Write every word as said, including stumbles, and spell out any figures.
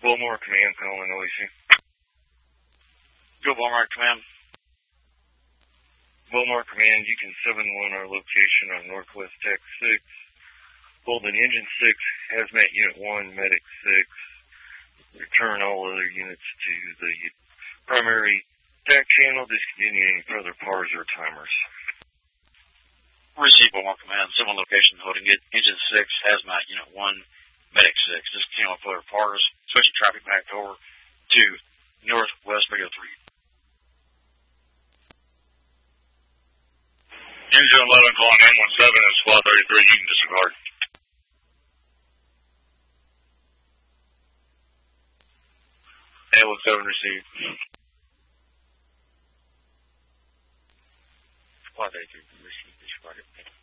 Wilmore Command calling O E C. Go Wilmore Command. Wilmore Command, you can seven one our location on Northwest Tech six. Golden Engine six, Hazmat Unit one, Medic six. Return all other units to the primary T A C channel. Discontinue any further P A Rs or timers. Receive Wilmore Command, seven location holding it. Engine six, Hazmat Unit one, Medic six. Discontinue all further P A Rs. Switching traffic back over to Northwest Radio three. Engine eleven calling M one seven and Squad thirty-three, you can disregard. M one seven received. Squad thirty-three, received, disregarded.